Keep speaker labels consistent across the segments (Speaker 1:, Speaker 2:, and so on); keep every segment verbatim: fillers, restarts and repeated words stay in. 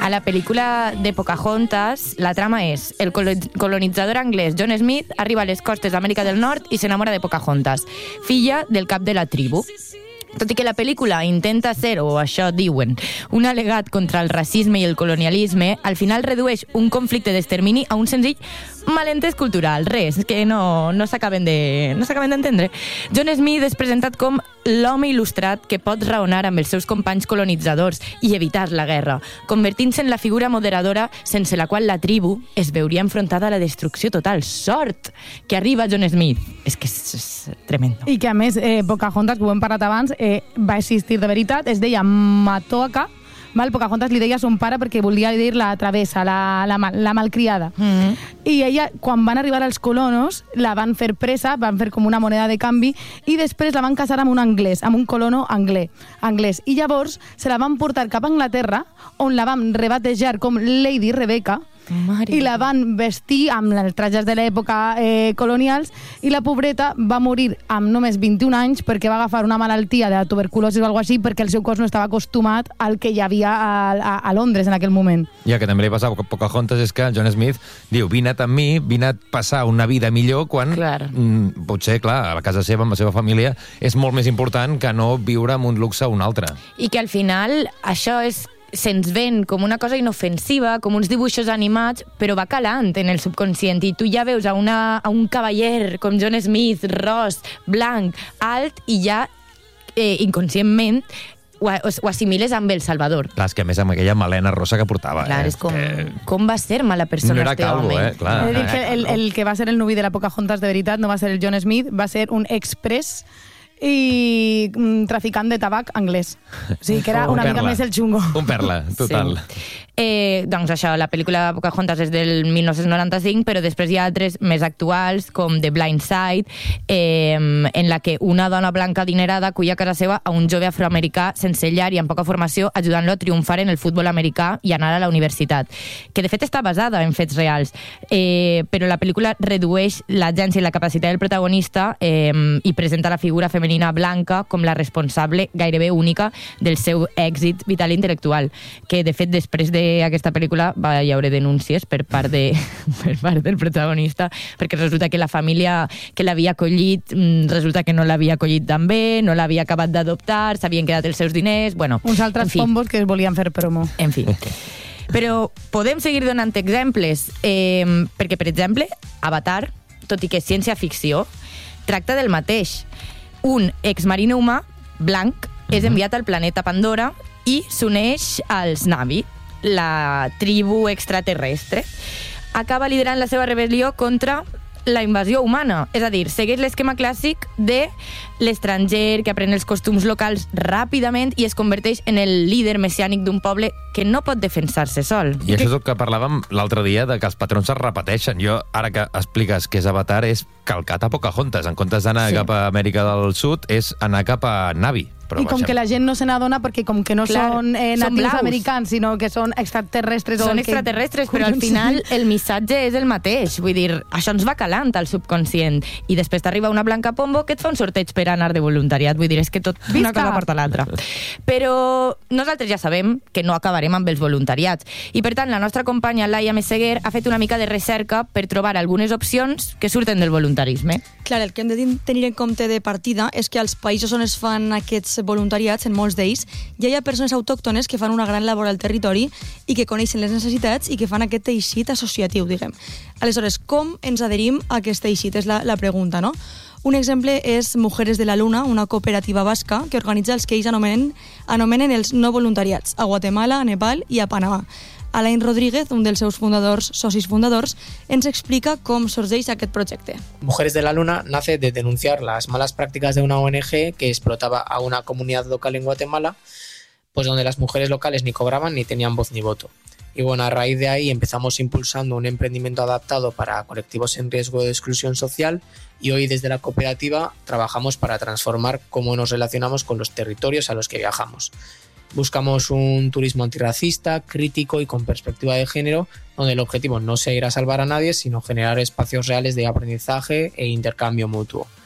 Speaker 1: A la pel·lícula de Pocahontas, la trama és el colonitzador anglès John Smith arriba a les costes d'Amèrica del Nord i s'enamora de Pocahontas, filla del cap de la tribu. Tot i que la pel·lícula intenta ser, o això diuen, un al·legat contra el racisme i el colonialisme, al final redueix un conflicte d'extermini a un senzill malentès cultural. Res, que no, no s'acaben de, no s'acaben d'entendre. John Smith és presentat com l'home il·lustrat que pot raonar amb els seus companys colonitzadors i evitar la guerra, convertint-se en la figura moderadora sense la qual la tribu es veuria enfrontada a la destrucció total. Sort que arriba John Smith. És que és, és tremendo.
Speaker 2: I que, a més, eh, Pocahontas, que ho hem parlat abans, eh, va existir de veritat, es deia Matoaka. Val? Pocahontas li deia a son pare perquè volia dir la travessa, la, la, la malcriada. Mm-hmm. I ella, quan van arribar els colonos, la van fer presa, van fer com una moneda de canvi, i després la van casar amb un anglès, amb un colono anglès. anglès. I llavors se la van portar cap a Anglaterra, on la van rebatejar com Lady Rebecca, Mare. I la van vestir amb els trajes de l'època eh, colonials, i la pobreta va morir amb només vint-i-un anys perquè va agafar una malaltia de tuberculosi o alguna cosa així, perquè el seu cos no estava acostumat al que hi havia a, a, a Londres en aquell moment.
Speaker 3: Ja que també li passava a Pocahontas és que John Smith diu, vine amb mi, vine a passar una vida millor quan mm, potser, clar, a la casa seva, amb la seva família, és molt més important que no viure amb un luxe o un altre.
Speaker 1: I que al final això és se'ns ven com una cosa inofensiva, com uns dibuixos animats, però va calant en el subconscient, i tu ja veus a, una, a un cavaller com John Smith, ros, blanc, alt, i ja eh, inconscientment ho, ho assimiles amb El Salvador.
Speaker 3: Clar, és que a més amb aquella melena rossa que portava.
Speaker 1: Clar,
Speaker 3: eh?
Speaker 1: és com, eh... com va ser mala persona
Speaker 3: no era
Speaker 1: este
Speaker 3: calvo,
Speaker 1: home.
Speaker 3: Eh? Clar.
Speaker 2: He de dir que el, el que va ser el nuvi de la Pocahontas de veritat no va ser el John Smith, va ser un express i mm, traficant de tabac anglès. O sigui, que era una mica més el xungo.
Speaker 3: Un perla, total.
Speaker 1: Sí. Eh, doncs això, la pel·lícula Pocahontas és del mil nou-cents noranta-cinc, però després hi ha altres més actuals, com The Blind Side, eh, en la que una dona blanca adinerada acull a casa seva a un jove afroamericà sense llar i amb poca formació, ajudant-lo a triomfar en el futbol americà i anar a la universitat, que de fet està basada en fets reals, eh, però la pel·lícula redueix l'agència i la capacitat del protagonista eh, i presenta la figura femenina blanca com la responsable gairebé única del seu èxit vital i intel·lectual, que de fet després de aquesta pel·lícula va hi haver denúncies per part, de, per part del protagonista, perquè resulta que la família que l'havia acollit resulta que no l'havia acollit tan bé, no l'havia acabat d'adoptar, s'havien quedat els seus diners, bueno...
Speaker 2: Uns altres pombos que es volien fer promo.
Speaker 1: En fi. Però podem seguir donant exemples, eh, perquè, per exemple, Avatar, tot i que és ciència-ficció, tracta del mateix. Un exmarine humà, blanc, és enviat al planeta Pandora i s'uneix als Na'vi, la tribu extraterrestre. Acaba liderant la seva rebel·lió contra la invasió humana, és a dir, segueix l'esquema clàssic de l'estranger que aprèn els costums locals ràpidament i es converteix en el líder messiànic d'un poble que no pot defensar-se sol.
Speaker 3: I això és el que parlàvem l'altre dia, de que els patrons es repeteixen. Jo, ara que expliques què és Avatar, és calcat a Pocahontas. En comptes d'anar sí. cap a Amèrica del Sud, és anar cap a Na'vi.
Speaker 2: Però I com baixem. Que la gent no se n'adona perquè com que no Clar, són eh, natius són americans, sinó que són extraterrestres.
Speaker 1: Són
Speaker 2: o
Speaker 1: extraterrestres, que... però al final el missatge és el mateix. Vull dir, això ens va calant al subconscient. I després t'arriba una blanca pombo que et fa un sorteig per anar de voluntariat. Vull dir, és que tot Visca. Una cosa porta l'altra. Però nosaltres ja sabem que no acabarem amb els voluntariats. I per tant, la nostra companya Laia Messeguer ha fet una mica de recerca per trobar algunes opcions que surten del voluntarisme.
Speaker 4: Clar, el que hem de tenir en compte de partida és que als països on es fan aquests voluntariats, en molts d'ells, ja hi ha persones autòctones que fan una gran labor al territori i que coneixen les necessitats i que fan aquest teixit associatiu, diguem. Aleshores, com ens adherim a aquest teixit? És la, la pregunta, no? Un exemple és Mujeres de la Luna, una cooperativa basca que organitza els que ells anomenen, anomenen els no voluntariats, a Guatemala, a Nepal i a Panamà. Alain Rodríguez, un dels seus fundadors, socis fundadors, ens explica com sorgeix aquest projecte.
Speaker 5: Mujeres de la Luna nace de denunciar las malas prácticas de una O N G que explotaba a una comunidad local en Guatemala, pues donde las mujeres locales ni cobraban ni tenían voz ni voto. Y bueno, a raíz de ahí empezamos impulsando un emprendimiento adaptado para colectivos en riesgo de exclusión social y hoy desde la cooperativa trabajamos para transformar cómo nos relacionamos con los territorios a los que viajamos. Buscamos un turismo antirracista, crítico y con perspectiva de género, donde el objetivo no sea ir a salvar a nadie, sino generar espacios reales de aprendizaje e intercambio mutuo.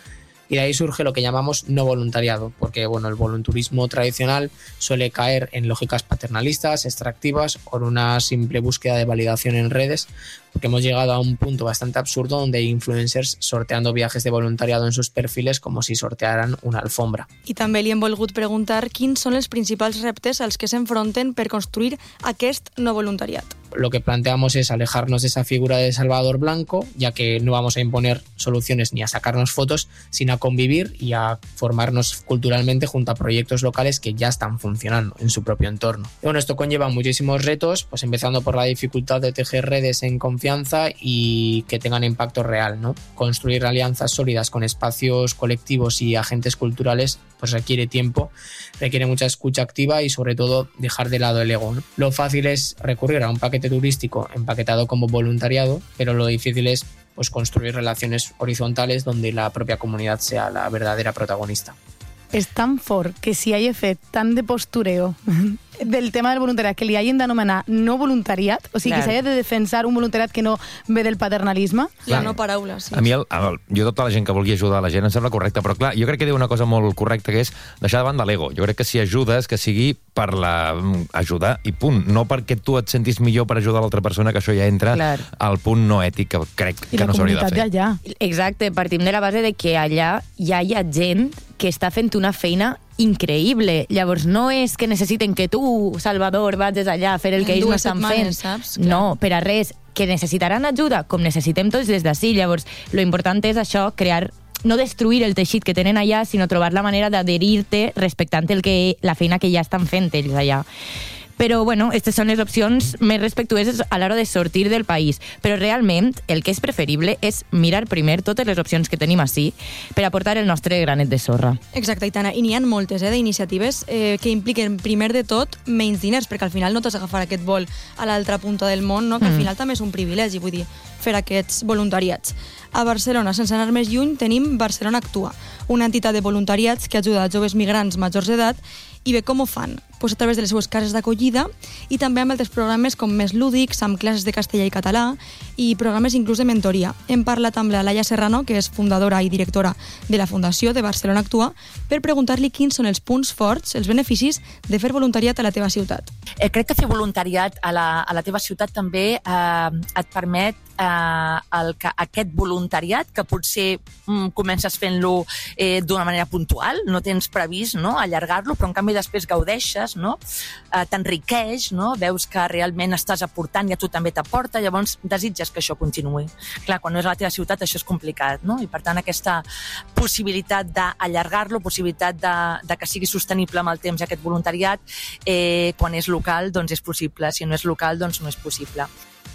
Speaker 5: Y de ahí surge lo que llamamos no voluntariado, porque bueno, el volunturismo tradicional suele caer en lógicas paternalistas, extractivas o en una simple búsqueda de validación en redes, porque hemos llegado a un punto bastante absurdo donde hay influencers sorteando viajes de voluntariado en sus perfiles como si sortearan una alfombra.
Speaker 4: I també li hem volgut preguntar quins són els principals reptes als que s'enfronten per construir aquest no voluntariat.
Speaker 5: Lo que planteamos es alejarnos de esa figura de Salvador Blanco, ya que no vamos a imponer soluciones ni a sacarnos fotos, sino a convivir y a formarnos culturalmente junto a proyectos locales que ya están funcionando en su propio entorno. Y bueno, esto conlleva muchísimos retos, pues empezando por la dificultad de tejer redes en confianza y que tengan impacto real, ¿no? Construir alianzas sólidas con espacios colectivos y agentes culturales pues requiere tiempo, requiere mucha escucha activa y sobre todo dejar de lado el ego, ¿no? Lo fácil es recurrir a un paquete turístico empaquetado como voluntariado, pero lo difícil es pues construir relaciones horizontales donde la propia comunidad sea la verdadera protagonista.
Speaker 2: És tan fort que si hi ha fet tant de postureo del tema del voluntariat que li hagin d'anomenar no voluntariat, o sigui, clar, que s'hagi de defensar un voluntariat que no ve del paternalisme.
Speaker 4: La no paraula, sí.
Speaker 3: A mi, el, el, jo tota la gent que vulgui ajudar la gent em sembla correcte, però clar, jo crec que diu una cosa molt correcta, que és deixar davant de l'ego. Jo crec que si ajudes, que sigui per la ajudar i punt, no perquè tu et sentis millor per ajudar l'altra persona, que això ja entra clar. Al punt no ètic, que crec
Speaker 2: I
Speaker 3: que no s'hauria de fer.
Speaker 2: D'allà.
Speaker 1: Exacte, partim de la base de que allà ja hi ha gent que està fent una feina increïble. Llavors, no és que necessiten que tu, Salvador, vagis allà a fer el que ells no estan fent.
Speaker 4: Saps?
Speaker 1: No, per a res. Que necessitaran ajuda, com necessitem tots des d'ací. Llavors, lo important és això, crear, no destruir el teixit que tenen allà, sinó trobar la manera d'adherir-te respectant el que, la feina que ja estan fent ells allà. Però, bueno, aquestes són les opcions més respectuoses a l'hora de sortir del país. Però realment el que és preferible és mirar primer totes les opcions que tenim ací per aportar el nostre granet de sorra.
Speaker 4: Exacte, Aitana. I n'hi ha moltes eh, d'iniciatives eh, que impliquen, primer de tot, menys diners, perquè al final no t'has d'agafar aquest vol a l'altra punta del món, no? Que al final mm. també és un privilegi, vull dir, fer aquests voluntariats. A Barcelona, sense anar més lluny, tenim Barcelona Actua, una entitat de voluntariats que ajuda a joves migrants majors d'edat. I bé, com ho fan? Pues a través de les seues cases d'acollida i també amb altres programes com més lúdics, amb classes de castellà i català i programes inclús de mentoria. Hem parlat amb la Laia Serrano, que és fundadora i directora de la Fundació de Barcelona Actua, per preguntar-li quins són els punts forts, els beneficis de fer voluntariat a la teva ciutat.
Speaker 6: Eh, crec que fer voluntariat a la, a la teva ciutat també eh, et permet eh, el que aquest voluntariat, que potser mm, comences fent-lo eh, d'una manera puntual, no tens previst no, allargar-lo, però en canvi després gaudeixes, no? eh, t'enriqueix, no? Veus que realment estàs aportant i a tu també t'aporta, llavors desitges que això continuï. Clar, quan no és a la teva ciutat això és complicat, no? I per tant aquesta possibilitat d'allargar-lo, possibilitat de, de que sigui sostenible amb el temps aquest voluntariat, eh, quan és local doncs és possible, si no és local doncs no és possible.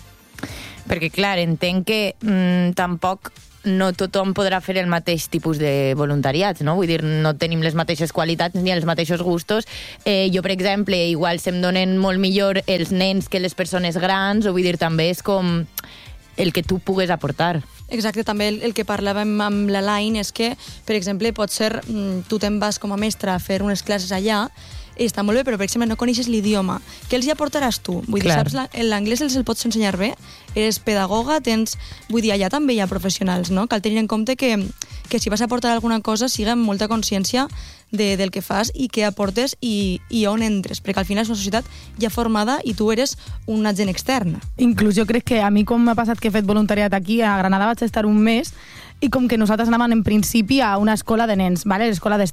Speaker 1: Perquè clar, entenc que mmm, tampoc no tothom podrà fer el mateix tipus de voluntariats, no? Vull dir, no tenim les mateixes qualitats ni els mateixos gustos. Eh, jo, per exemple, igual se'm donen molt millor els nens que les persones grans, o vull dir, també és com el que tu pugues aportar.
Speaker 4: Exacte, també el, el que parlàvem amb la Line és que, per exemple, pot ser, tu te'n vas com a mestre a fer unes classes allà, i està molt bé, però per exemple no coneixes l'idioma. Què els hi aportaràs tu? Vull dir, saps, l'anglès els el pots ensenyar bé? Eres pedagoga, tens... Vull dir, allà també hi ha professionals, no? Cal tenir en compte que, que si vas a aportar alguna cosa siga amb molta consciència de, del que fas i què aportes i, i on entres, perquè al final és una societat ja formada i tu eres un agent extern.
Speaker 2: Inclús jo crec que a mi, com m'ha passat que he fet voluntariat aquí, a Granada vaig estar un mes, i com que nosaltres anàvem en principi a una escola de nens, ¿vale? L'escola de